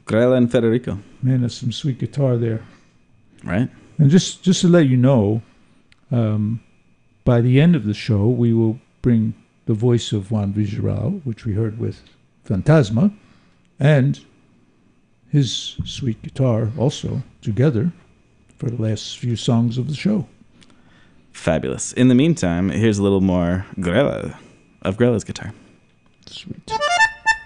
Grella and Federico. Man, that's some sweet guitar there. Right? And just to let you know, by the end of the show, we will bring the voice of Juan Villarreal, which we heard with Fantasma, and his sweet guitar also together for the last few songs of the show. Fabulous. In the meantime, here's a little more Grella of Grella's guitar. Sweet.